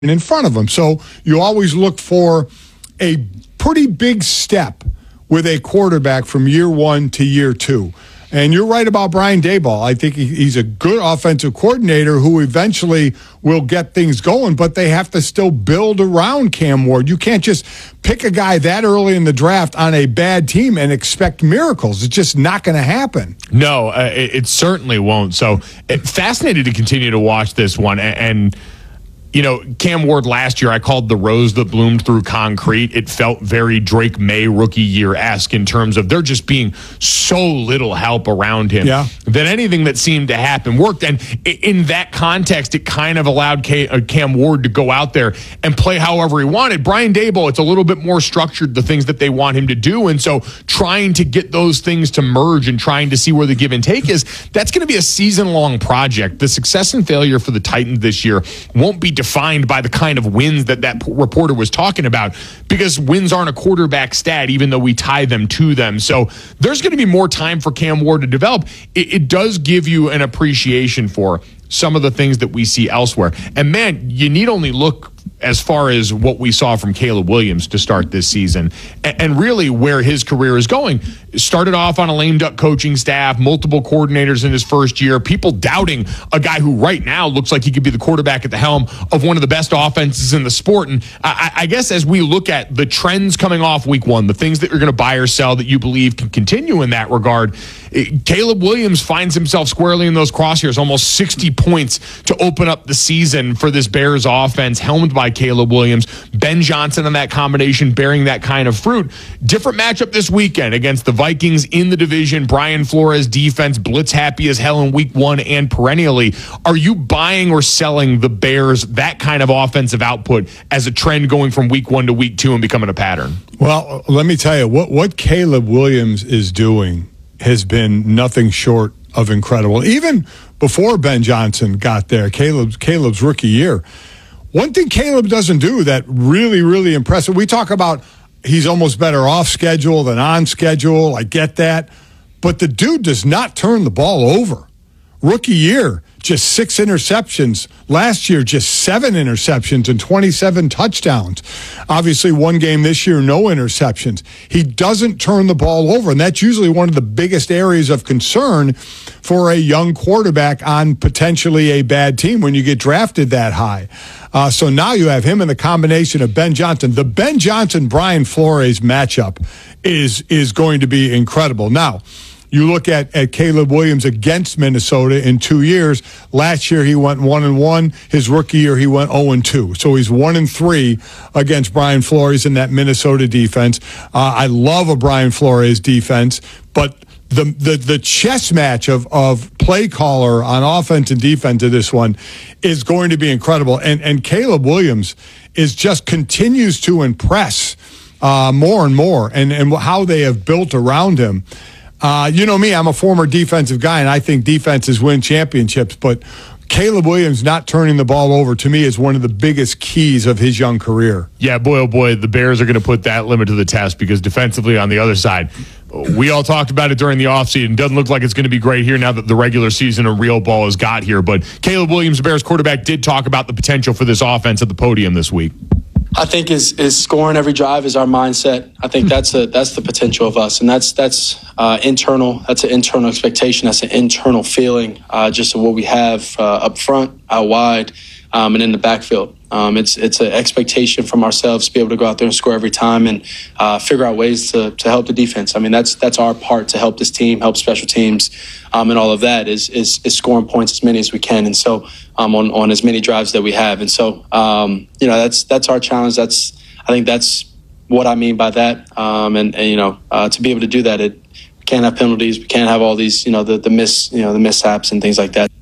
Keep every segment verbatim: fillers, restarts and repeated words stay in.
in front of him. So you always look for a pretty big step with a quarterback from year one to year two. And you're right about Brian Daboll. I think he's a good offensive coordinator who eventually will get things going, but they have to still build around Cam Ward. You can't just pick a guy that early in the draft on a bad team and expect miracles. It's just not going to happen. No, uh, it, it certainly won't. So it, fascinated to continue to watch this one. And, and you know, Cam Ward last year, I called the rose that bloomed through concrete. It felt very Drake May rookie year-esque in terms of there just being so little help around him yeah. that anything that seemed to happen worked. And in that context, it kind of allowed Cam Ward to go out there and play however he wanted. Brian Daboll, it's a little bit more structured, the things that they want him to do. And so trying to get those things to merge and trying to see where the give and take is, that's going to be a season-long project. The success and failure for the Titans this year won't be defined by the kind of wins that that reporter was talking about, because wins aren't a quarterback stat, even though we tie them to them. So there's going to be more time for Cam Ward to develop. It, it does give you an appreciation for some of the things that we see elsewhere. And man, you need only look as far as what we saw from Caleb Williams to start this season, and, and really where his career is going. Started off on a lame duck coaching staff, multiple coordinators in his first year, people doubting a guy who right now looks like he could be the quarterback at the helm of one of the best offenses in the sport. And I, I guess as we look at the trends coming off week one, the things that you're going to buy or sell that you believe can continue in that regard, it, Caleb Williams finds himself squarely in those crosshairs, almost sixty points to open up the season for this Bears offense, helmed by Caleb Williams. Ben Johnson and that combination bearing that kind of fruit. Different matchup this weekend against the Vikings in the division. Brian Flores defense, blitz happy as hell in week one and perennially. Are you buying or selling the Bears that kind of offensive output as a trend going from week one to week two and becoming a pattern? Well, let me tell you, what, what Caleb Williams is doing has been nothing short of incredible. Even before Ben Johnson got there, Caleb's, Caleb's rookie year. One thing Caleb doesn't do that really, really impressive, we talk about he's almost better off schedule than on schedule. I get that. But the dude does not turn the ball over. Rookie year, just six interceptions. Last year, just seven interceptions and twenty-seven touchdowns. Obviously, one game this year, no interceptions. He doesn't turn the ball over, and that's usually one of the biggest areas of concern for a young quarterback on potentially a bad team when you get drafted that high. Uh, so now you have him in the combination of Ben Johnson. The Ben Johnson-Brian Flores matchup is is going to be incredible. Now, you look at, at Caleb Williams against Minnesota in two years. Last year he went one and one. His rookie year he went zero and two. So he's one and three against Brian Flores in that Minnesota defense. Uh, I love a Brian Flores defense, but the the the chess match of of play caller on offense and defense of this one is going to be incredible. And and Caleb Williams is just continues to impress uh, more and more, and and how they have built around him. Uh, you know me, I'm a former defensive guy, and I think defenses win championships, but Caleb Williams not turning the ball over, to me, is one of the biggest keys of his young career. Yeah, boy, oh boy, the Bears are going to put that limit to the test, because defensively on the other side, we all talked about it during the offseason. Doesn't look like it's going to be great here now that the regular season of real ball has got here. But Caleb Williams, the Bears quarterback, did talk about the potential for this offense at the podium this week. I think is is scoring every drive is our mindset. I think that's a that's the potential of us, and that's that's uh, internal. That's an internal expectation. That's an internal feeling, uh, just of what we have uh, up front, out wide, um, and in the backfield. Um, it's it's an expectation from ourselves to be able to go out there and score every time, and uh, figure out ways to to help the defense. I mean, that's that's our part to help this team, help special teams, um, and all of that is is is scoring points as many as we can, and so um, on on as many drives that we have, and so um, you know that's that's our challenge. That's I think that's what I mean by that, um, and, and you know uh, to be able to do that, it we can't have penalties, we can't have all these you know the the miss you know the mishaps and things like that.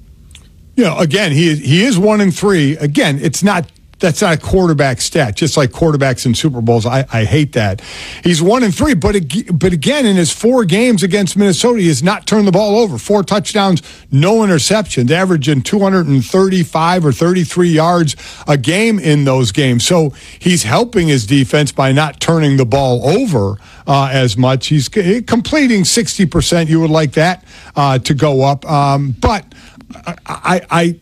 You know, again, he he is one and three. Again, it's not that's not a quarterback stat. Just like quarterbacks in Super Bowls, I, I hate that. He's one and three, but but again, in his four games against Minnesota, he has not turned the ball over. Four touchdowns, no interceptions, averaging two hundred thirty-five or thirty-three yards a game in those games. So he's helping his defense by not turning the ball over uh, as much. He's completing sixty percent. You would like that uh, to go up, um, but I, I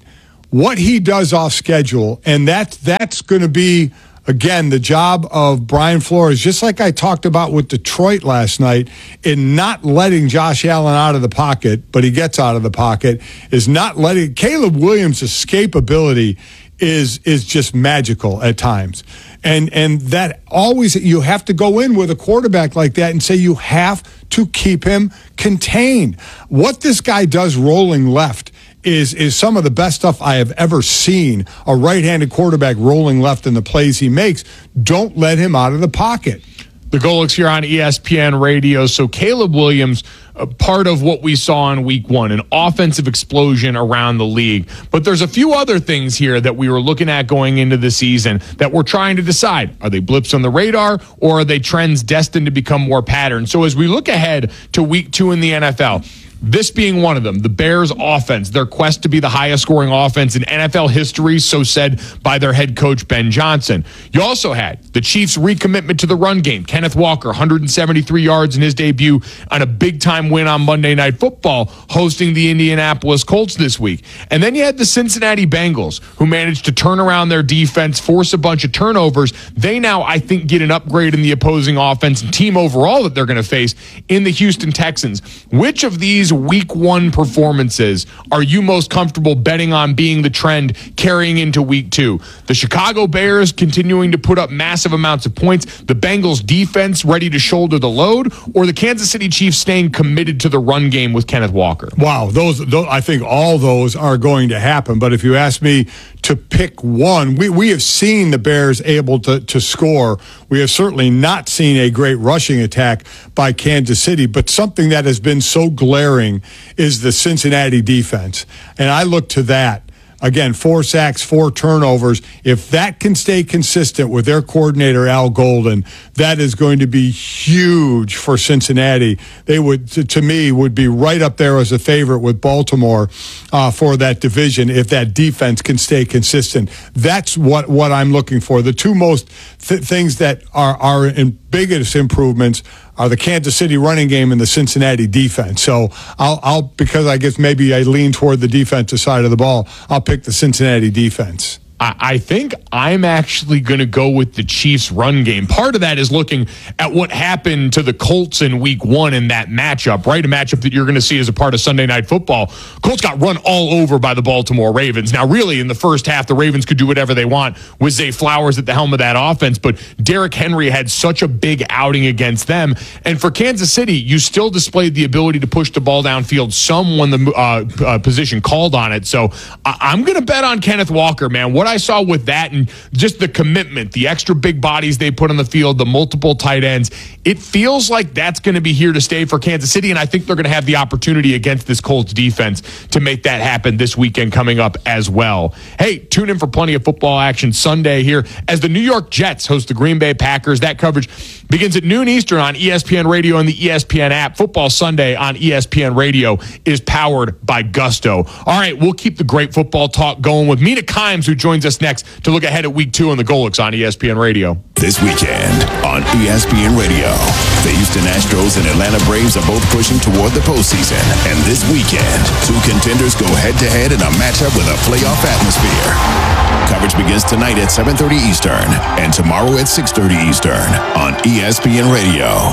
what he does off schedule, and that's that's going to be, again, the job of Brian Flores, just like I talked about with Detroit last night, in not letting Josh Allen out of the pocket, but he gets out of the pocket, is not letting Caleb Williams' escapability is is just magical at times. And and that always, you have to go in with a quarterback like that and say you have to keep him contained. What this guy does rolling left is is some of the best stuff I have ever seen. A right-handed quarterback rolling left in the plays he makes. Don't let him out of the pocket. The Golics here on E S P N Radio. So Caleb Williams, uh, part of what we saw in week one, an offensive explosion around the league. But there's a few other things here that we were looking at going into the season that we're trying to decide. Are they blips on the radar, or are they trends destined to become more patterns? So as we look ahead to week two in the N F L, this being one of them, the Bears offense, their quest to be the highest scoring offense in N F L history, so said by their head coach, Ben Johnson. You also had the Chiefs' recommitment to the run game. Kenneth Walker, one hundred seventy-three yards in his debut on a big-time win on Monday Night Football, hosting the Indianapolis Colts this week. And then you had the Cincinnati Bengals, who managed to turn around their defense, force a bunch of turnovers. They now, I think, get an upgrade in the opposing offense and team overall that they're going to face in the Houston Texans. Which of these week one performances are you most comfortable betting on being the trend carrying into week two? The Chicago Bears continuing to put up massive amounts of points, the Bengals defense ready to shoulder the load, or the Kansas City Chiefs staying committed to the run game with Kenneth Walker? Wow, those, those I think all those are going to happen. But if you ask me to pick one, we, we have seen the Bears able to, to score. We have certainly not seen a great rushing attack by Kansas City, but something that has been so glaring is the Cincinnati defense. And I look to that. Again, four sacks, four turnovers. If that can stay consistent with their coordinator, Al Golden, that is going to be huge for Cincinnati. They would, to, to me, would be right up there as a favorite with Baltimore uh, for that division if that defense can stay consistent. That's what, what I'm looking for. The two most th- things that are, are in biggest improvements are the Kansas City running game and the Cincinnati defense. So I'll, I'll because I guess maybe I lean toward the defensive side of the ball, I'll pick the Cincinnati defense. I think I'm actually going to go with the Chiefs' run game. Part of that is looking at what happened to the Colts in week one in that matchup, right? A matchup that you're going to see as a part of Sunday Night Football. Colts got run all over by the Baltimore Ravens. Now, really, in the first half, the Ravens could do whatever they want with Zay Flowers at the helm of that offense, but Derrick Henry had such a big outing against them. And for Kansas City, you still displayed the ability to push the ball downfield some when the uh, uh, position called on it. So I- I'm going to bet on Kenneth Walker, man. What I saw with that and just the commitment, the extra big bodies they put on the field, the multiple tight ends, it feels like that's going to be here to stay for Kansas City, and I think they're going to have the opportunity against this Colts defense to make that happen this weekend coming up as well. Hey, tune in for plenty of football action Sunday here as the New York Jets host the Green Bay Packers. That coverage begins at noon Eastern on E S P N Radio and the E S P N app. Football Sunday on E S P N Radio is powered by Gusto. All right, we'll keep the great football talk going with Mina Kimes, who joins us next to look ahead at week two on the Golics on E S P N Radio. This weekend on E S P N Radio, the Houston Astros and Atlanta Braves are both pushing toward the postseason. And this weekend, two contenders go head-to-head in a matchup with a playoff atmosphere. Coverage begins tonight at seven thirty Eastern and tomorrow at six thirty Eastern on E S P N Radio.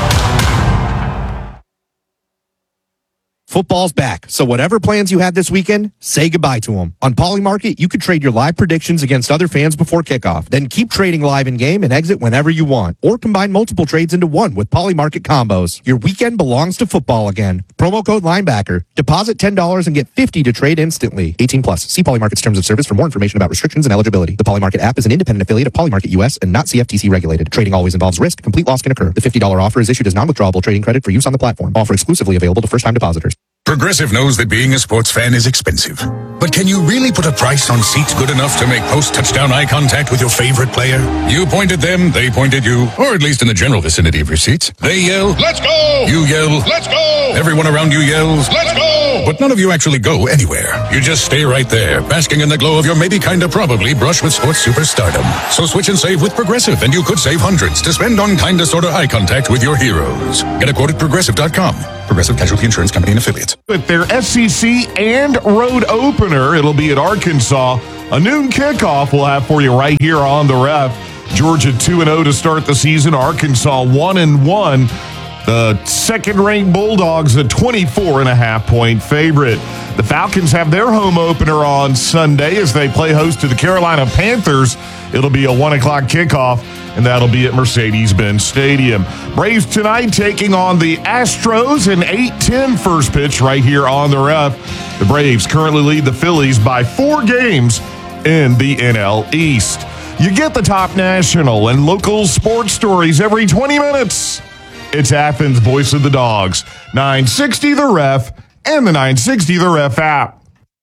Football's back, so whatever plans you had this weekend, say goodbye to them. On Polymarket, you can trade your live predictions against other fans before kickoff. Then keep trading live in-game and exit whenever you want. Or combine multiple trades into one with Polymarket combos. Your weekend belongs to football again. Promo code Linebacker. Deposit ten dollars and get fifty dollars to trade instantly. eighteen plus. See Polymarket's terms of service for more information about restrictions and eligibility. The Polymarket app is an independent affiliate of Polymarket U S and not C F T C regulated. Trading always involves risk. Complete loss can occur. The fifty dollars offer is issued as non-withdrawable trading credit for use on the platform. Offer exclusively available to first-time depositors. Progressive knows that being a sports fan is expensive. But can you really put a price on seats good enough to make post-touchdown eye contact with your favorite player? You point at them, they point at you, or at least in the general vicinity of your seats. They yell, "Let's go!" You yell, "Let's go!" Everyone around you yells, "Let's go!" but none of you actually go anywhere. You just stay right there, basking in the glow of your maybe kinda probably brush with sports superstardom. So switch and save with Progressive, and you could save hundreds to spend on kinda sorta eye contact with your heroes. Get a quote at progressive dot com. Progressive Casualty Insurance Company and Affiliates. With their S E C and road opener, it'll be at Arkansas. A noon kickoff we'll have for you right here on the Ref. Georgia two and oh to start the season. Arkansas one and one. The second-ranked Bulldogs, a twenty-four and a half point favorite. The Falcons have their home opener on Sunday as they play host to the Carolina Panthers. It'll be a one o'clock kickoff, and that'll be at Mercedes-Benz Stadium. Braves tonight taking on the Astros, an eight ten first pitch right here on the Ref. The Braves currently lead the Phillies by four games in the N L East. You get the top national and local sports stories every twenty minutes. It's Athens' Voice of the Dogs, nine sixty The Ref, and the nine sixty The Ref app.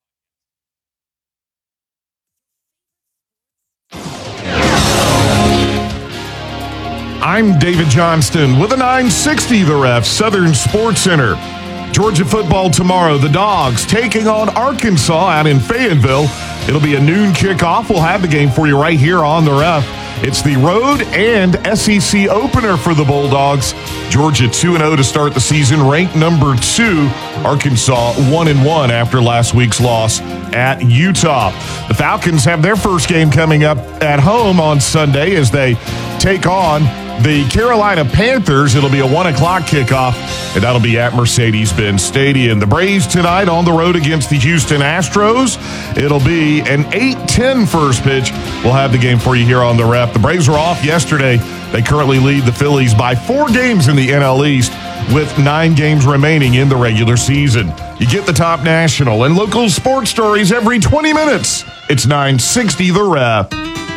I'm David Johnston with a nine sixty The Ref, Southern Sports Center. Georgia football tomorrow. The Dogs taking on Arkansas out in Fayetteville. It'll be a noon kickoff. We'll have the game for you right here on the Ref. It's the road and S E C opener for the Bulldogs. Georgia two and oh to start the season, ranked number two. Arkansas one and one after last week's loss at Utah. The Falcons have their first game coming up at home on Sunday as they take on the Carolina Panthers. It'll be a one o'clock kickoff, and that'll be at Mercedes-Benz Stadium. The Braves tonight on the road against the Houston Astros. It'll be an eight ten first pitch. We'll have the game for you here on the Ref. The Braves were off yesterday. They currently lead the Phillies by four games in the N L East with nine games remaining in the regular season. You get the top national and local sports stories every twenty minutes. It's nine sixty The Ref.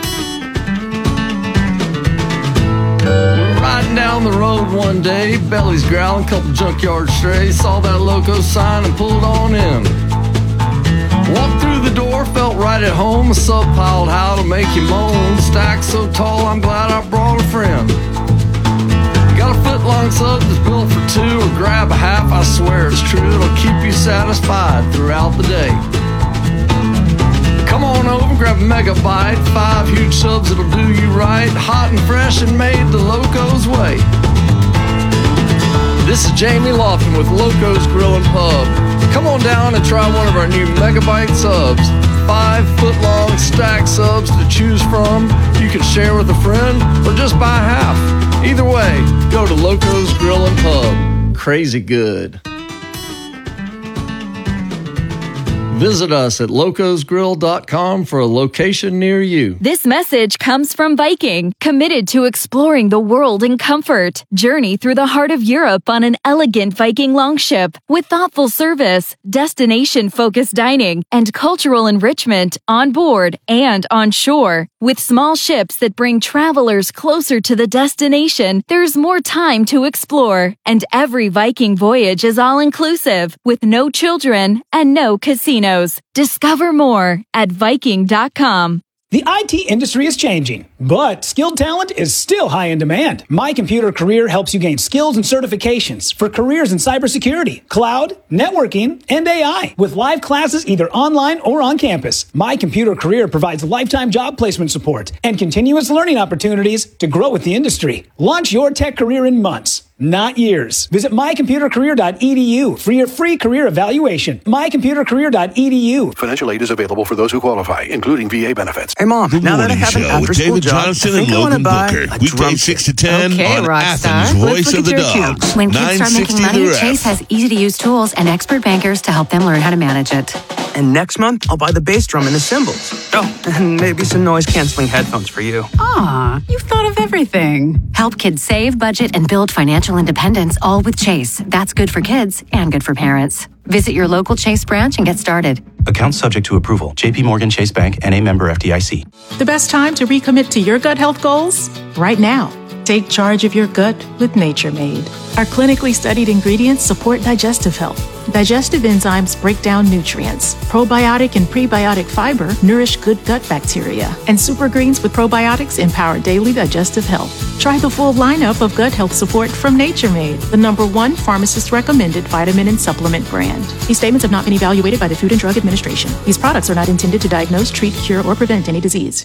Riding down the road one day, belly's growling, couple junkyard strays, saw that loco sign and pulled on in. Walked through the door, felt right at home, a sub piled how to make you moan, stack so tall I'm glad I brought a friend. Got a foot long sub that's built for two, or grab a half, I swear it's true, it'll keep you satisfied throughout the day. Come on over, grab a megabyte, five huge subs that'll do you right, hot and fresh and made the Loco's way. This is Jamie Lofton with Loco's Grill and Pub. Come on down and try one of our new megabyte subs. Five foot long stack subs to choose from. You can share with a friend or just buy half. Either way, go to Loco's Grill and Pub. Crazy good. Visit us at locos grill dot com for a location near you. This message comes from Viking, committed to exploring the world in comfort. Journey through the heart of Europe on an elegant Viking longship with thoughtful service, destination-focused dining, and cultural enrichment on board and on shore. With small ships that bring travelers closer to the destination, there's more time to explore. And every Viking voyage is all-inclusive, with no children and no casinos. Discover more at Viking dot com. The I T industry is changing, but skilled talent is still high in demand. My Computer Career helps you gain skills and certifications for careers in cybersecurity, cloud, networking, and A I. With live classes either online or on campus, My Computer Career provides lifetime job placement support and continuous learning opportunities to grow with the industry. Launch your tech career in months, not years. Visit my computer career dot e d u for your free career evaluation. my computer career dot e d u. Financial aid is available for those who qualify, including V A benefits. Hey, Mom, Good now that I morning have an show after with school David job, Johnson I think and I want to Logan buy Booker. a Weekday drum six kit. to ten Okay, on rock Athens, star. Voice of the Dogs. When kids start making nine sixty money, The Ref. Chase has easy-to-use tools and expert bankers to help them learn how to manage it. And next month, I'll buy the bass drum and the cymbals. Oh, and maybe some noise-canceling headphones for you. Aw, you've thought of everything. Help kids save, budget, and build financial independence, all with Chase. That's good for kids and good for parents. Visit your local Chase branch and get started. Account subject to approval. J P Morgan Chase Bank, N A member F D I C. The best time to recommit to your gut health goals? Right now. Take charge of your gut with Nature Made. Our clinically studied ingredients support digestive health, Digestive enzymes break down nutrients. Probiotic and prebiotic fiber nourish good gut bacteria. And Super Greens with probiotics empower daily digestive health. Try the full lineup of gut health support from Nature Made, the number one pharmacist-recommended vitamin and supplement brand. These statements have not been evaluated by the Food and Drug Administration. These products are not intended to diagnose, treat, cure, or prevent any disease.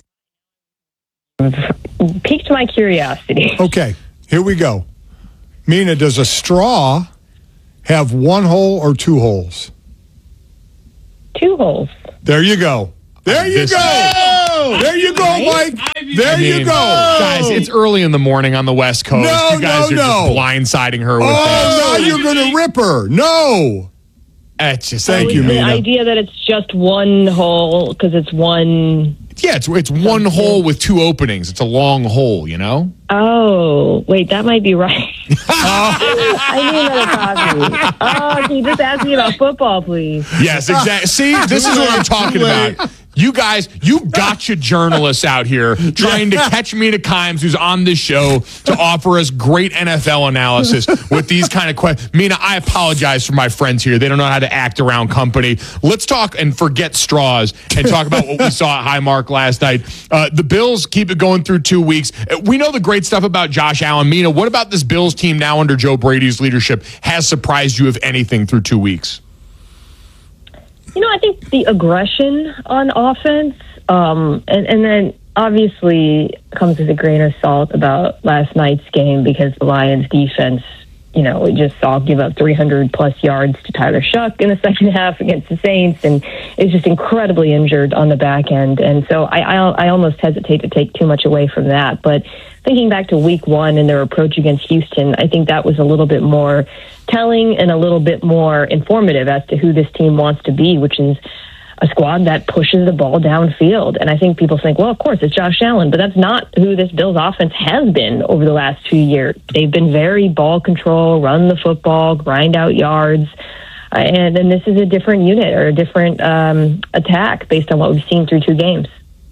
Piqued my curiosity. Okay, here we go. Mina, does a straw have one hole or two holes? Two holes. There you go. There you This- go. There you go, Mike. There I mean, you go. Guys, it's early in the morning on the West Coast. No, you guys no, are no. just blindsiding her with Oh, this. now you're going to rip her. No. It's just, Thank So you, is the Mina. idea that it's just one hole because it's one. Yeah, it's it's one hole with two openings. It's a long hole, you know? Oh, wait, that might be right. I knew that coffee. Oh, can you just ask me about football, please? Yes, exactly. See, this is what I'm talking about. You guys, you gotcha journalists out here trying to catch Mina Kimes, who's on this show, to offer us great N F L analysis with these kind of questions. Mina, I apologize for my friends here. They don't know how to act around company. Let's talk and forget straws and talk about what we saw at Highmark last night. Uh, the Bills keep it going through two weeks. We know the great stuff about Josh Allen. Mina, what about this Bills team now under Joe Brady's leadership has surprised you, if anything, through two weeks? You know, I think the aggression on offense, um, and, and then obviously comes with a grain of salt about last night's game because the Lions defense, you know, we just saw give up three hundred plus yards to Tyler Shuck in the second half against the Saints, and is just incredibly injured on the back end. And so I, I, I almost hesitate to take too much away from that. But thinking back to week one and their approach against Houston, I think that was a little bit more telling and a little bit more informative as to who this team wants to be, which is a squad that pushes the ball downfield. And I think people think, well, of course, it's Josh Allen, but that's not who this Bills offense has been over the last two years. They've been very ball control, run the football, grind out yards. Uh, and then this is a different unit or a different um, attack based on what we've seen through two games.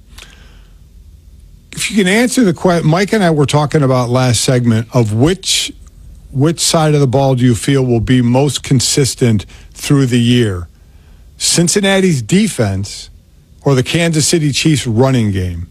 If you can answer the question, Mike and I were talking about last segment of which which side of the ball do you feel will be most consistent through the year? Cincinnati's defense or the Kansas City Chiefs running game?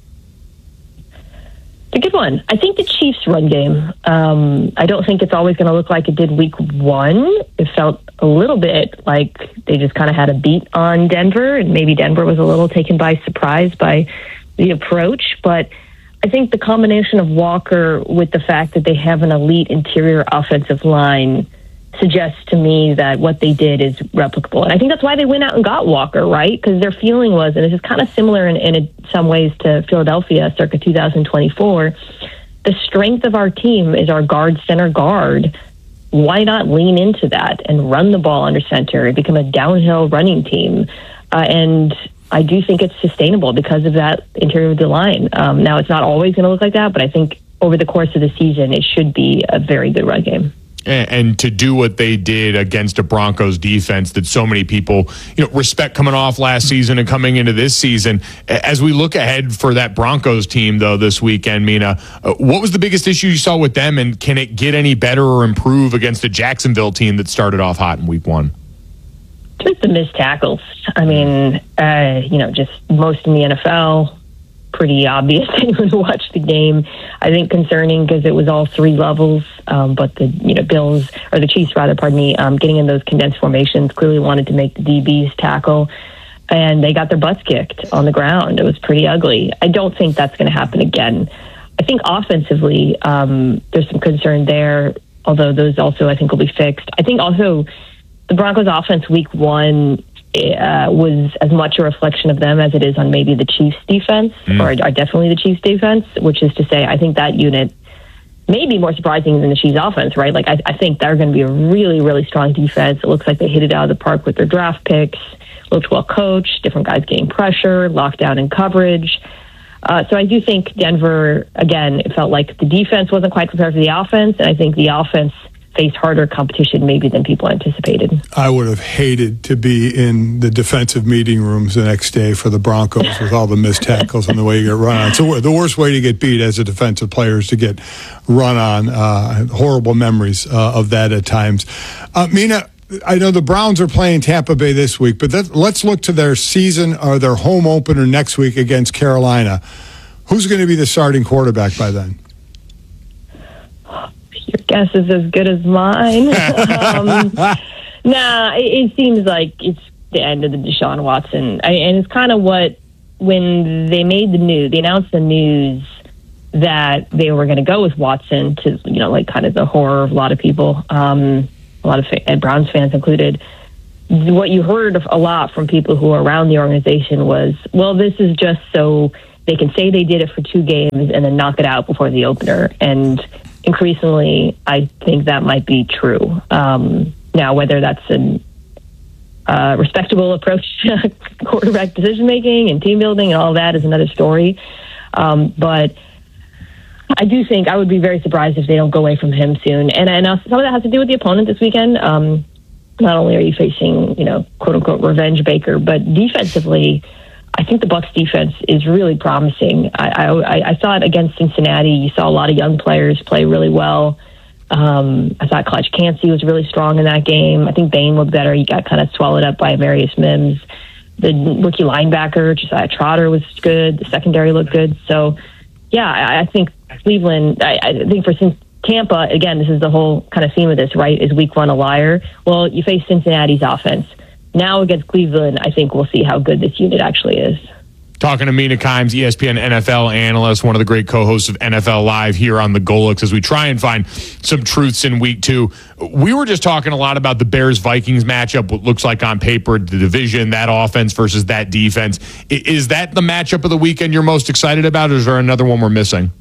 It's a good one. I think the Chiefs' run game. Um, I don't think it's always going to look like it did week one. It felt a little bit like they just kind of had a beat on Denver, and maybe Denver was a little taken by surprise by the approach. But I think the combination of Walker with the fact that they have an elite interior offensive line suggests to me that what they did is replicable. And I think that's why they went out and got Walker, right? Because their feeling was, and this is kind of similar in, in some ways to Philadelphia circa two thousand twenty-four, the strength of our team is our guard center guard. Why not lean into that and run the ball under center and become a downhill running team? Uh, and I do think it's sustainable because of that interior of the line. Um, now, it's not always going to look like that, but I think over the course of the season, it should be a very good run game. And, and to do what they did against a Broncos defense that so many people, you know, respect coming off last season and coming into this season. As we look ahead for that Broncos team, though, this weekend, Mina, uh, what was the biggest issue you saw with them, and can it get any better or improve against a Jacksonville team that started off hot in week one? Just the missed tackles. I mean, uh, you know, just most in the N F L, pretty obvious to anyone who watched the game. I think concerning because it was all three levels, um, but the you know Bills, or the Chiefs rather, pardon me, um, getting in those condensed formations clearly wanted to make the D Bs tackle, and they got their butts kicked on the ground. It was pretty ugly. I don't think that's going to happen again. I think offensively, um, there's some concern there, although those also I think will be fixed. I think also the Broncos offense week one uh, was as much a reflection of them as it is on maybe the Chiefs defense, mm. or, or definitely the Chiefs defense, which is to say I think that unit may be more surprising than the Chiefs offense, right? Like I, I think they're going to be a really, really strong defense. It looks like they hit it out of the park with their draft picks, looked well coached, different guys getting pressure, lockdown and coverage. Uh, so I do think Denver, again, it felt like the defense wasn't quite prepared for the offense, and I think the offense face harder competition maybe than people anticipated. I would have hated to be in the defensive meeting rooms the next day for the Broncos with all the missed tackles and the way you get run on. So the worst way to get beat as a defensive player is to get run on. Uh, horrible memories uh, of that at times. Uh, Mina, I know the Browns are playing Tampa Bay this week, but that, let's look to their season or their home opener next week against Carolina. Who's going to be the starting quarterback by then? Your guess is as good as mine. um, nah, it, it seems like it's the end of the Deshaun Watson. I, and it's kind of what, when they made the news, they announced the news that they were going to go with Watson to, you know, like kind of the horror of a lot of people, um, a lot of and Browns fans included. What you heard a lot from people who were around the organization was, well, this is just so they can say they did it for two games and then knock it out before the opener. And increasingly, I think that might be true. Um, now, whether that's a uh, respectable approach to quarterback decision-making and team building and all that is another story. Um, but I do think I would be very surprised if they don't go away from him soon. And, and some of that has to do with the opponent this weekend. Um, not only are you facing, you know, quote-unquote revenge Baker, but defensively, I think the Bucs defense is really promising. I, I, I saw it against Cincinnati. You saw a lot of young players play really well. Um, I thought Clutch Cansey was really strong in that game. I think Bain looked better. He got kind of swallowed up by Marius Mims. The rookie linebacker, Josiah Trotter, was good. The secondary looked good. So, yeah, I, I think Cleveland, I, I think for Tampa, again, this is the whole kind of theme of this, right? Is week one a liar? Well, you face Cincinnati's offense. Now against Cleveland, I think we'll see how good this unit actually is. Talking to Mina Kimes, E S P N N F L analyst, one of the great co-hosts of N F L Live here on the Golix, as we try and find some truths in week two. We were just talking a lot about the Bears-Vikings matchup, what looks like on paper, the division, that offense versus that defense. Is that the matchup of the weekend you're most excited about, or is there another one we're missing?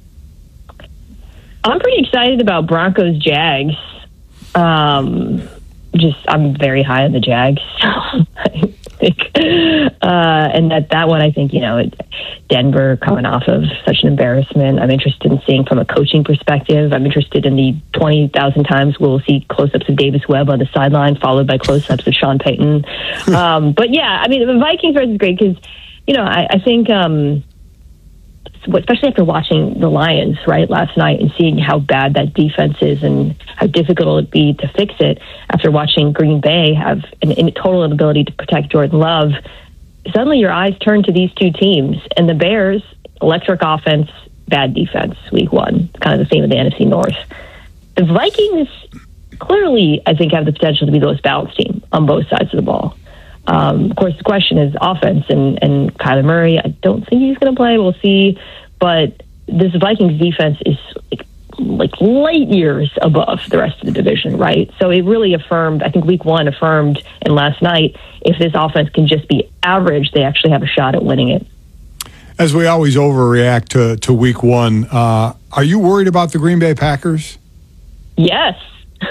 I'm pretty excited about Broncos-Jags. Um, just, I'm very high on the Jags. I think, uh, and that, that one, I think, you know, Denver coming off of such an embarrassment. I'm interested in seeing from a coaching perspective. I'm interested in the twenty thousand times we'll see close-ups of Davis Webb on the sideline, followed by close-ups of Sean Payton. Um, but yeah, I mean, the Vikings versus great because, you know, I, I think, um, especially after watching the Lions, right, last night and seeing how bad that defense is and how difficult it'd be to fix it after watching Green Bay have an, a total inability to protect Jordan Love, suddenly your eyes turn to these two teams. And the Bears, electric offense, bad defense, week one, kind of the theme of the N F C North. The Vikings clearly, I think, have the potential to be the most balanced team on both sides of the ball. Um, of course, the question is offense, and, and Kyler Murray, I don't think he's going to play. We'll see. But this Vikings defense is like, like light years above the rest of the division, right? So it really affirmed, I think week one affirmed, and last night, if this offense can just be average, they actually have a shot at winning it. As we always overreact to, to week one, uh, are you worried about the Green Bay Packers? Yes.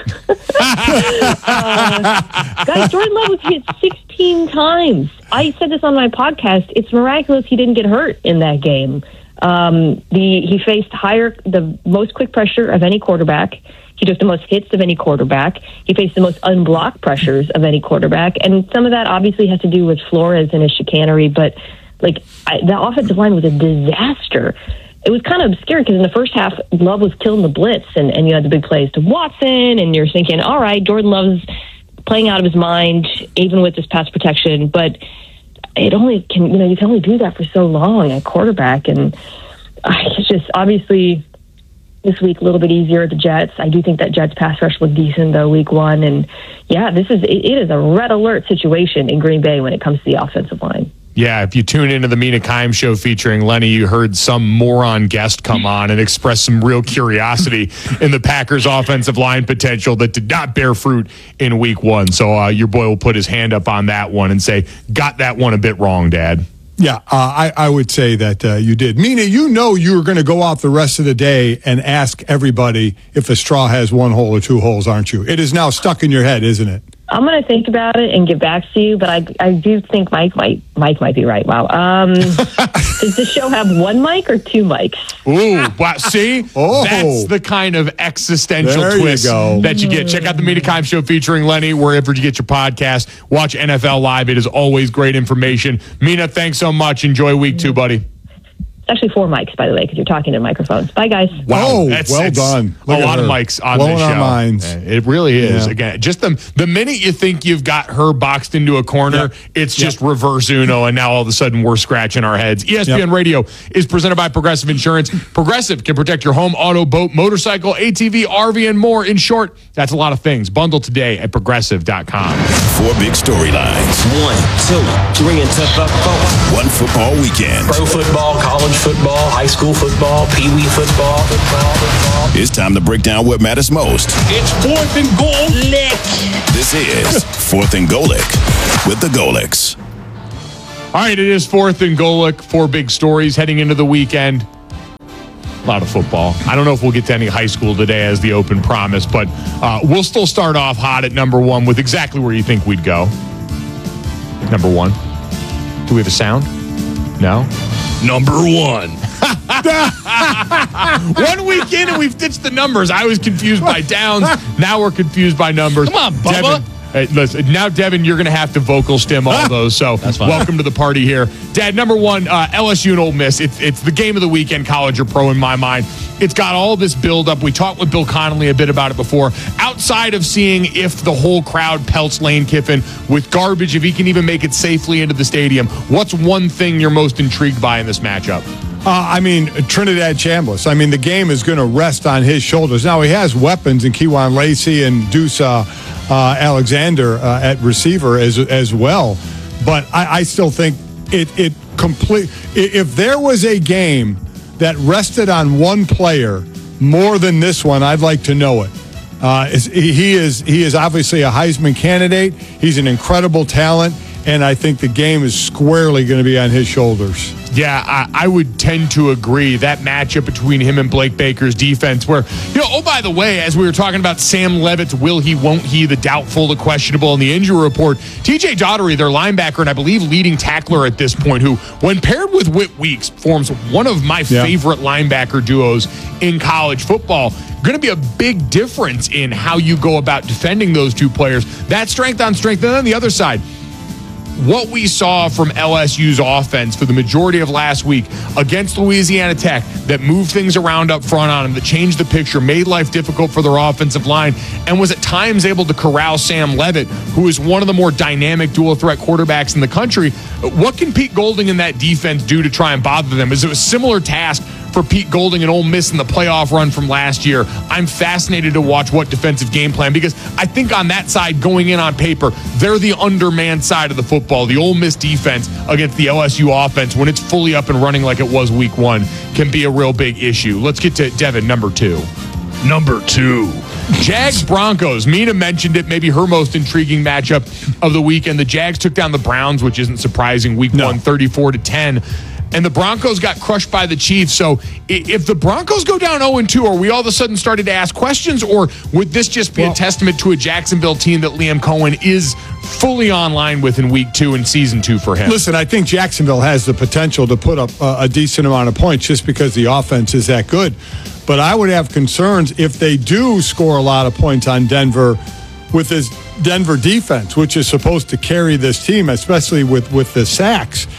uh, guys, Jordan Love was hit sixteen times. I said this on my podcast. It's miraculous he didn't get hurt in that game. Um, the he faced higher, the most quick pressure of any quarterback. He took the most hits of any quarterback. He faced the most unblocked pressures of any quarterback, and some of that obviously has to do with Flores and his chicanery. But like I, the offensive line was a disaster. It was kind of scary because in the first half, Love was killing the blitz, and, and you had the big plays to Watson, and you're thinking, all right, Jordan Love's playing out of his mind, even with this pass protection, but it only can, you know, you can only do that for so long at quarterback, and uh, it's just obviously this week a little bit easier at the Jets. I do think that Jets pass rush looked decent though week one, and yeah, this is it, it is a red alert situation in Green Bay when it comes to the offensive line. Yeah, if you tune into the Mina Kimes show featuring Lenny, you heard some moron guest come on and express some real curiosity in the Packers' offensive line potential that did not bear fruit in week one. So uh, your boy will put his hand up on that one and say, got that one a bit wrong, Dad. Yeah, uh, I, I would say that uh, you did. Mina, you know you were going to go out the rest of the day and ask everybody if a straw has one hole or two holes, aren't you? It is now stuck in your head, isn't it? I'm going to think about it and get back to you, but I I do think Mike might Mike might be right. Wow. Um, does the show have one mic or two mics? Ooh, wow, see? Oh. That's the kind of existential there twist you go. that you get. Check out the Mina Kimes show featuring Lenny wherever you get your podcast. Watch N F L Live. It is always great information. Mina, thanks so much. Enjoy week two, buddy. It's actually four mics, by the way, because you're talking to microphones. Bye, guys. Wow, Oh, that's, well that's done. A Look at lot of her. mics on Blowing this our show. minds. It really is. Yeah. Again, just the the minute you think you've got her boxed into a corner, Yep. it's just Yep. reverse Uno, and now all of a sudden we're scratching our heads. E S P N Yep. Radio is presented by Progressive Insurance. Progressive can protect your home, auto, boat, motorcycle, A T V, R V, and more. In short, that's a lot of things. Bundle today at progressive dot com. Four big storylines. One, two, three, and four. One football weekend. Pro football, college football, high school football, pee wee football, football, football. It's time to break down what matters most. It's fourth and goal lick. This is Fourth and Golic with the Golics. All right, it is fourth and Golic. Four big stories heading into the weekend. A lot of football. I don't know if we'll get to any high school today as the open promise, but uh, we'll still start off hot at number one with exactly where you think we'd go. Number one. Do we have a sound? No? Number one. One week in and we've ditched the numbers. I was confused by downs. Now we're confused by numbers. Come on, Bubba. Devin, Hey, listen, now, Devin, you're going to have to vocal stim all those. So welcome to the party here. Dad, number one, uh, L S U and Ole Miss. It's, it's the game of the weekend, college or pro in my mind. It's got all this buildup. We talked with Bill Connolly a bit about it before. Outside of seeing if the whole crowd pelts Lane Kiffin with garbage, if he can even make it safely into the stadium, what's one thing you're most intrigued by in this matchup? Uh, I mean, Trinidad Chambliss. I mean, the game is going to rest on his shoulders. Now, he has weapons in Kewan Lacey and Deuce uh, uh, Alexander uh, at receiver as as well. But I, I still think it, it complete. If there was a game that rested on one player more than this one, I'd like to know it. Uh, is, he is he is obviously a Heisman candidate. He's an incredible talent, and I think the game is squarely going to be on his shoulders. Yeah, I, I would tend to agree. That matchup between him and Blake Baker's defense where, you know, oh, by the way, as we were talking about Sam Levitt's will he, won't he, the doubtful, the questionable, and the injury report, T J Daugherty, their linebacker and I believe leading tackler at this point, who, when paired with Whit Weeks, forms one of my yeah. favorite linebacker duos in college football. Going to be a big difference in how you go about defending those two players. That strength on strength. And then on the other side, what we saw from L S U's offense for the majority of last week against Louisiana Tech that moved things around up front on them, that changed the picture, made life difficult for their offensive line, and was at times able to corral Sam Levitt, who is one of the more dynamic dual threat quarterbacks in the country. What can Pete Golding and that defense do to try and bother them? Is it a similar task for Pete Golding and Ole Miss in the playoff run from last year? I'm fascinated to watch what defensive game plan, because I think on that side, going in on paper, they're the undermanned side of the football. The Ole Miss defense against the L S U offense, when it's fully up and running like it was week one, can be a real big issue. Let's get to Devin, number two. Number two. Jags Broncos. Mina mentioned it, maybe her most intriguing matchup of the weekend. The Jags took down the Browns, which isn't surprising, week no. one, thirty-four to ten. And the Broncos got crushed by the Chiefs. So if the Broncos go down oh and two, are we all of a sudden started to ask questions? Or would this just be well, a testament to a Jacksonville team that Liam Cohen is fully online with in week two and season two for him? Listen, I think Jacksonville has the potential to put up a, a decent amount of points just because the offense is that good. But I would have concerns if they do score a lot of points on Denver with this Denver defense, which is supposed to carry this team, especially with, with the sacks.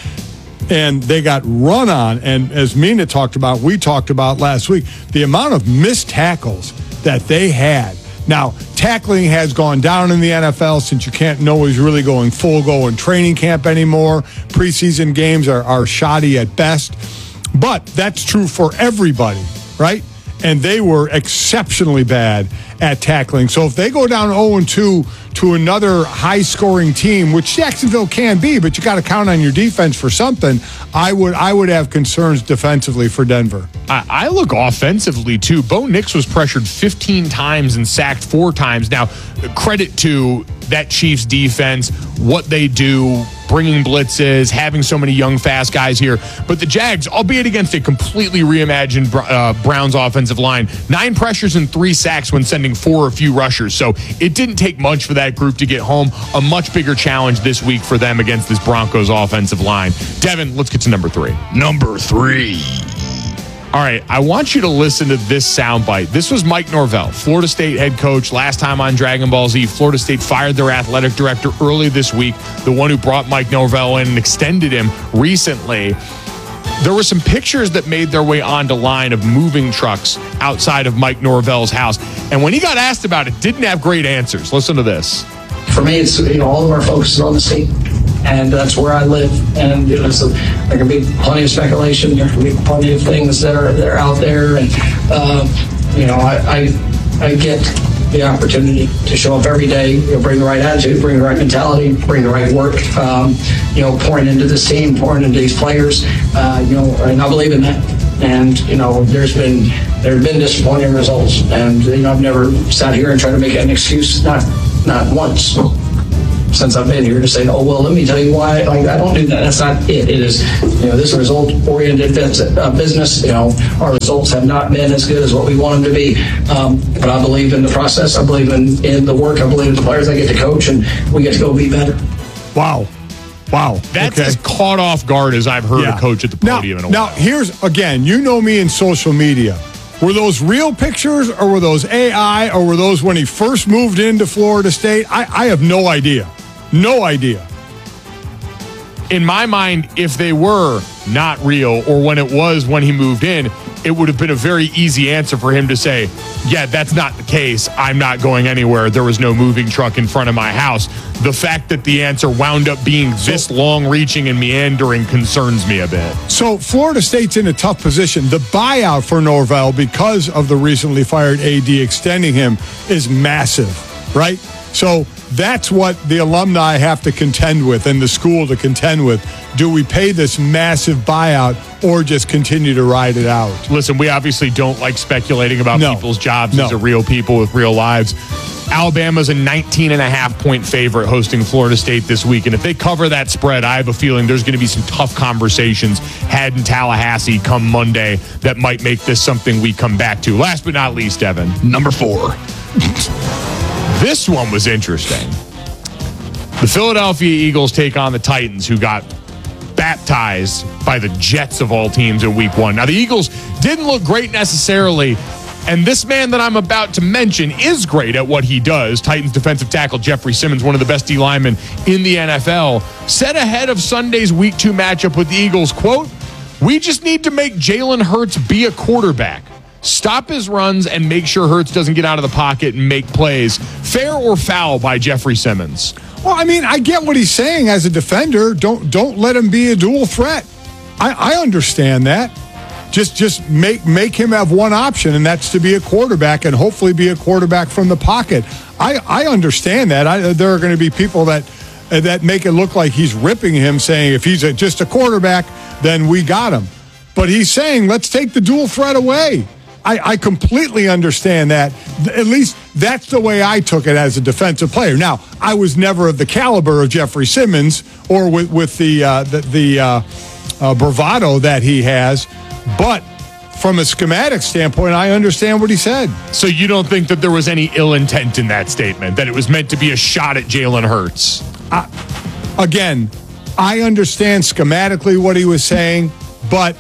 And they got run on. And as Mina talked about, we talked about last week, the amount of missed tackles that they had. Now, tackling has gone down in the N F L since you can't know who's really going full go in training camp anymore. Preseason games are, are shoddy at best. But that's true for everybody, right? And they were exceptionally bad at tackling. So if they go down oh and two to another high-scoring team, which Jacksonville can be, but you got to count on your defense for something, I would I would have concerns defensively for Denver. I, I look offensively, too. Bo Nix was pressured fifteen times and sacked four times. Now, credit to that Chiefs defense, what they do, bringing blitzes, having so many young, fast guys here. But the Jags, albeit against a completely reimagined uh, Browns offensive line, nine pressures and three sacks when sending four or few rushers. So it didn't take much for that group to get home. A much bigger challenge this week for them against this Broncos offensive line. Devin, let's get to number three. Number three. All right, I want you to listen to this soundbite. This was Mike Norvell, Florida State head coach, last time on Dragon Ball Z. Florida State fired their athletic director early this week, the one who brought Mike Norvell in and extended him recently. there were some pictures that made their way onto line of moving trucks outside of Mike Norvell's house. And when he got asked about it, didn't have great answers. Listen to this. For me, it's, you know, all of our focus is on the state, and that's where I live. And you know, so there can be plenty of speculation. There can be plenty of things that are that are out there, and uh, you know, I, I I get the opportunity to show up every day, you know, bring the right attitude, bring the right mentality, bring the right work, um, you know, pouring into this team, pouring into these players, uh, you know, and I believe in that. And, you know, there's been, there have been disappointing results, and, you know, I've never sat here and tried to make an excuse, not, not once since I've been here, to say, oh, well, let me tell you why. Like, I don't do that. That's not it. It is, you know, this result-oriented business. You know, our results have not been as good as what we want them to be. Um, but I believe in the process. I believe in, in the work. I believe in the players I get to coach, and we get to go be better. Wow. Wow. That's okay. as caught off guard as I've heard Yeah. a coach at the podium now, in a while. Now, here's, again, you know me in social media. Were those real pictures, or were those A I, or were those when he first moved into Florida State? I, I have no idea. No idea. In my mind, if they were not real, or when it was when he moved in, it would have been a very easy answer for him to say, yeah, that's not the case. I'm not going anywhere. There was no moving truck in front of my house. The fact that the answer wound up being this long-reaching and meandering concerns me a bit. So Florida State's in a tough position. The buyout for Norvell, because of the recently fired A D extending him, is massive, right? So that's what the alumni have to contend with, and the school to contend with. Do we pay this massive buyout, or just continue to ride it out? Listen, we obviously don't like speculating about No. people's jobs. No. These are real people with real lives. Alabama's a nineteen and a half point favorite hosting Florida State this week. And if they cover that spread, I have a feeling there's going to be some tough conversations had in Tallahassee come Monday that might make this something we come back to. Last but not least, Evan. Number four. This one was interesting. The Philadelphia Eagles take on the Titans, who got baptized by the Jets of all teams in week one. Now, the Eagles didn't look great necessarily, and this man that I'm about to mention is great at what he does. Titans defensive tackle Jeffrey Simmons, one of the best D linemen in the N F L, said ahead of Sunday's week two matchup with the Eagles, quote, "We just need to make Jalen Hurts be a quarterback. Stop his runs and make sure Hurts doesn't get out of the pocket and make plays." Fair or foul by Jeffrey Simmons? Well, I mean, I get what he's saying as a defender. Don't don't let him be a dual threat. I, I understand that. Just just make make him have one option, and that's to be a quarterback, and hopefully be a quarterback from the pocket. I, I understand that. I, there are going to be people that uh, that make it look like he's ripping him, saying if he's a, just a quarterback, then we got him. But he's saying, let's take the dual threat away. I, I completely understand that. At least that's the way I took it as a defensive player. Now, I was never of the caliber of Jeffrey Simmons, or with, with the uh, the, the uh, uh, bravado that he has, but from a schematic standpoint, I understand what he said. So you don't think that there was any ill intent in that statement, that it was meant to be a shot at Jalen Hurts? Uh, again, I understand schematically what he was saying, but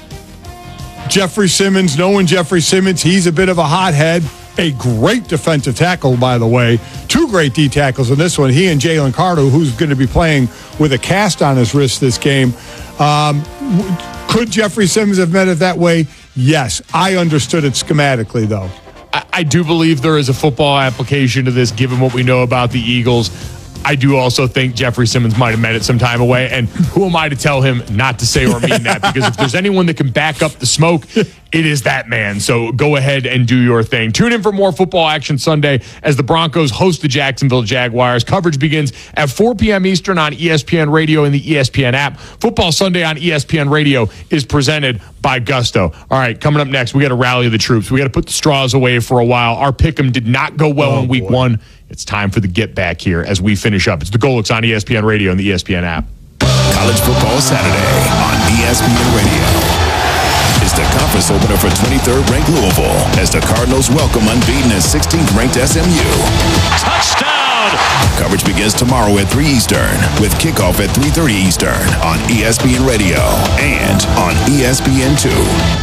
Jeffrey Simmons, knowing Jeffrey Simmons, he's a bit of a hothead. A great defensive tackle, by the way. Two great D tackles in this one. He and Jalen Carter, who's going to be playing with a cast on his wrist this game. Um, could Jeffrey Simmons have meant it that way? Yes. I understood it schematically, though. I, I do believe there is a football application to this, given what we know about the Eagles. I do also think Jeffrey Simmons might have meant it some time away. And who am I to tell him not to say or mean that? Because if there's anyone that can back up the smoke, it is that man. So go ahead and do your thing. Tune in for more football action Sunday as the Broncos host the Jacksonville Jaguars. Coverage begins at four p.m. Eastern on E S P N Radio and the E S P N app. Football Sunday on E S P N Radio is presented by Gusto. All right, coming up next, we got to rally the troops. We got to put the straws away for a while. Our pick'em did not go well oh, in week boy. one. It's time for the get back here as we finish up. It's the Golix on E S P N Radio and the E S P N app. College Football Saturday on E S P N Radio. It's the conference opener for twenty-third ranked Louisville as the Cardinals welcome unbeaten and sixteenth ranked S M U. Touchdown! Coverage begins tomorrow at three Eastern with kickoff at three thirty Eastern on E S P N Radio and on E S P N two.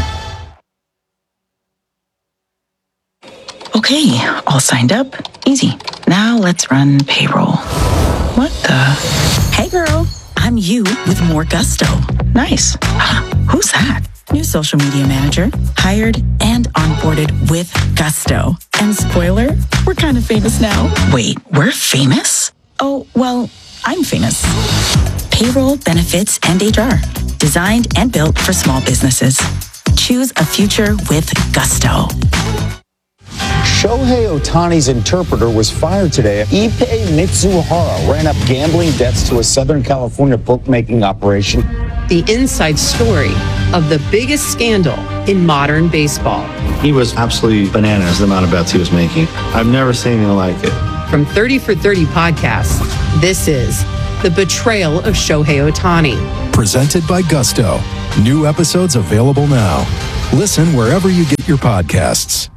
Okay, all signed up. Easy. Now let's run payroll. What the? Hey, girl. I'm you with more gusto. Nice. Who's that? New social media manager, hired and onboarded with gusto. And spoiler, we're kind of famous now. Wait, we're famous? Oh, well, I'm famous. Payroll, benefits, and H R. Designed and built for small businesses. Choose a future with gusto. Shohei Ohtani's interpreter was fired today. Ippei Mitsuhara ran up gambling debts to a Southern California bookmaking operation. The inside story of the biggest scandal in modern baseball. He was absolutely bananas, the amount of bets he was making. I've never seen anything like it. From thirty for thirty podcasts, this is The Betrayal of Shohei Ohtani. Presented by Gusto. New episodes available now. Listen wherever you get your podcasts.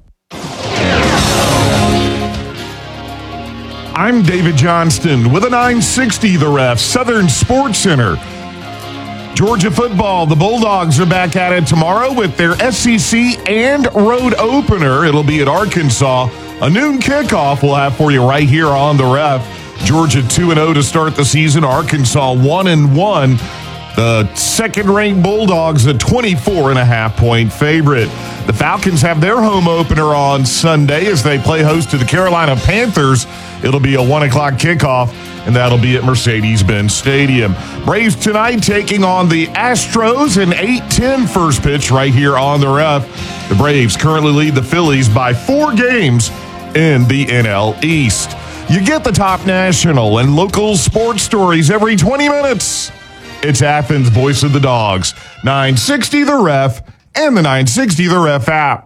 I'm David Johnston with a nine sixty The Ref, Southern Sports Center. Georgia football, the Bulldogs are back at it tomorrow with their S E C and road opener. It'll be at Arkansas. A noon kickoff we'll have for you right here on The Ref. Georgia two and oh to start the season. Arkansas one and one. The second-ranked Bulldogs, a twenty-four and a half point favorite. The Falcons have their home opener on Sunday as they play host to the Carolina Panthers. It'll be a one o'clock kickoff, and that'll be at Mercedes-Benz Stadium. Braves tonight taking on the Astros, an eight ten first pitch right here on The Ref. The Braves currently lead the Phillies by four games in the N L East. You get the top national and local sports stories every twenty minutes. It's Athens' Voice of the Dogs, nine sixty The Ref, and the nine sixty The Ref app.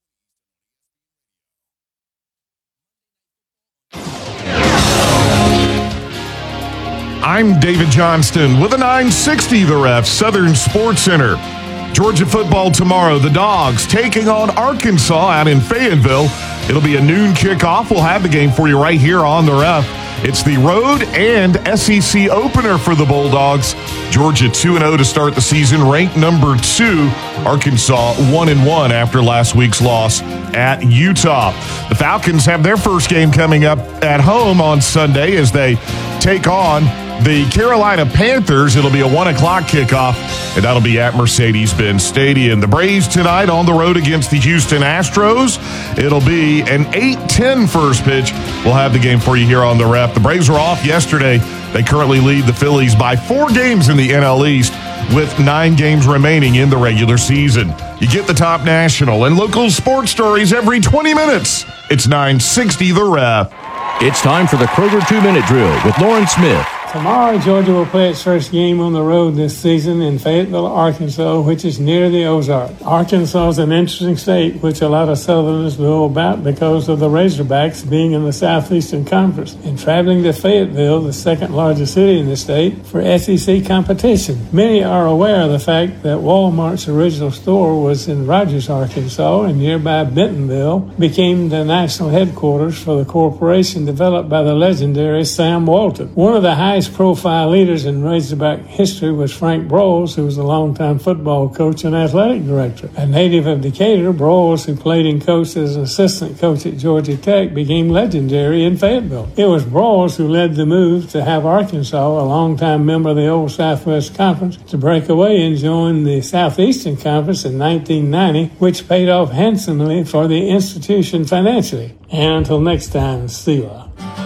I'm David Johnston with a nine sixty The Ref, Southern Sports Center. Georgia football tomorrow. The Dogs taking on Arkansas out in Fayetteville. It'll be a noon kickoff. We'll have the game for you right here on The Ref. It's the road and S E C opener for the Bulldogs. Georgia two and oh to start the season, ranked number two. Arkansas one and one after last week's loss at Utah. The Falcons have their first game coming up at home on Sunday as they take on the Carolina Panthers. It'll be a one o'clock kickoff, and that'll be at Mercedes-Benz Stadium. The Braves tonight on the road against the Houston Astros. It'll be an eight ten first pitch. We'll have the game for you here on The Ref. The Braves were off yesterday. They currently lead the Phillies by four games in the N L East with nine games remaining in the regular season. You get the top national and local sports stories every twenty minutes. It's nine sixty The Ref. It's time for the Kroger two-minute drill with Lauren Smith. Tomorrow, Georgia will play its first game on the road this season in Fayetteville, Arkansas, which is near the Ozarks. Arkansas is an interesting state, which a lot of Southerners know about because of the Razorbacks being in the Southeastern Conference and traveling to Fayetteville, the second largest city in the state, for S E C competition. Many are aware of the fact that Walmart's original store was in Rogers, Arkansas, and nearby Bentonville became the national headquarters for the corporation developed by the legendary Sam Walton. One of the highest profile leaders in Razorback history was Frank Broyles, who was a longtime football coach and athletic director. A native of Decatur, Broyles, who played and coached as an assistant coach at Georgia Tech, became legendary in Fayetteville. It was Broyles who led the move to have Arkansas, a longtime member of the old Southwest Conference, to break away and join the Southeastern Conference in nineteen ninety, which paid off handsomely for the institution financially. And until next time, Stila.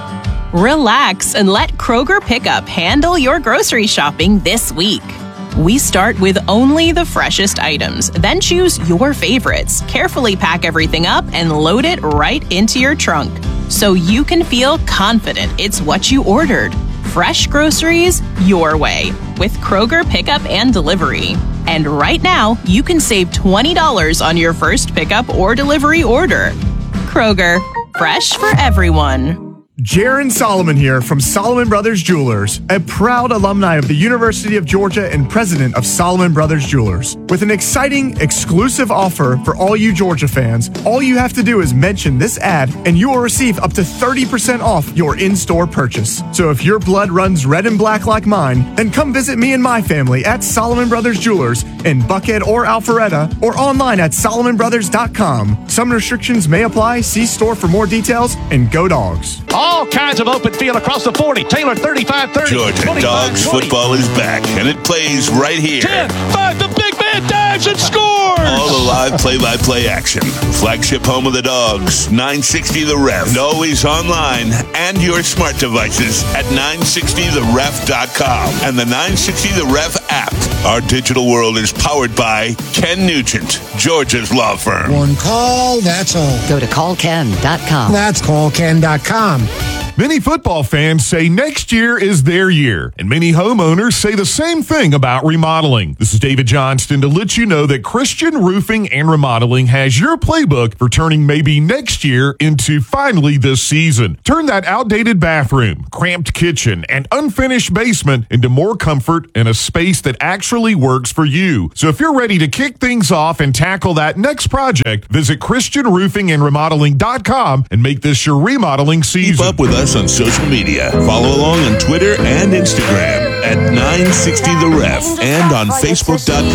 Relax and let Kroger Pickup handle your grocery shopping this week. We start with only the freshest items, then choose your favorites, carefully pack everything up, and load it right into your trunk so you can feel confident it's what you ordered. Fresh groceries your way with Kroger Pickup and Delivery. And right now, you can save twenty dollars on your first pickup or delivery order. Kroger, fresh for everyone. Jaron Solomon here from Solomon Brothers Jewelers, a proud alumni of the University of Georgia and president of Solomon Brothers Jewelers. With an exciting, exclusive offer for all you Georgia fans, all you have to do is mention this ad and you will receive up to thirty percent off your in-store purchase. So if your blood runs red and black like mine, then come visit me and my family at Solomon Brothers Jewelers in Buckhead or Alpharetta or online at solomon brothers dot com. Some restrictions may apply. See store for more details, and go Dogs. All kinds of open field across the forty. Taylor thirty-five thirty. Georgia Dogs football is back, and it plays right here. ten, five, the big man dives and scores! All the live play-by-play action. Flagship home of the Dogs, nine sixty The Ref. And always online and your smart devices at nine sixty the ref dot com and the nine sixty The Ref app. Our digital world is powered by Ken Nugent, Georgia's law firm. One call, that's all. Go to call ken dot com. That's call ken dot com. Many football fans say next year is their year, and many homeowners say the same thing about remodeling. This is David Johnston to let you know that Christian Roofing and Remodeling has your playbook for turning maybe next year into finally this season. Turn that outdated bathroom, cramped kitchen, and unfinished basement into more comfort and a space that actually works for you. So if you're ready to kick things off and tackle that next project, visit christian roofing and remodeling dot com and make this your remodeling season. Keep up with us on social media. Follow along on Twitter and Instagram at nine sixty The Ref and on facebook dot com.